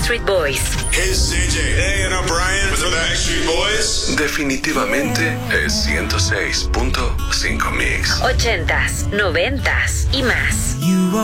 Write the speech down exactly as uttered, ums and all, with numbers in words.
Backstreet Boys. Hey, it's C J. Hey, and I'm Brian with the Backstreet Boys. Definitivamente es ciento seis punto cinco Mix. Ochentas, noventas y más. You